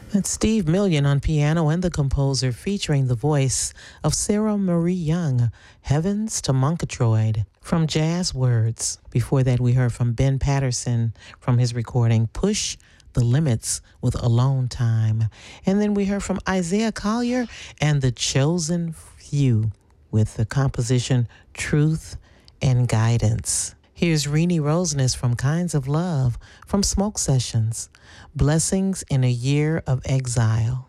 That's Steve Million on piano and the composer featuring the voice of Sarah Marie Young, Heavens to Murgatroyd from Jazz Words. Before that, we heard from Ben Patterson from his recording Push the Limits with Alone Time. And then we heard from Isaiah Collier and The Chosen Few with the composition Truth and Guidance. Here's Renee Roseness from Kinds of Love from Smoke Sessions. Blessings in a Year of Exile.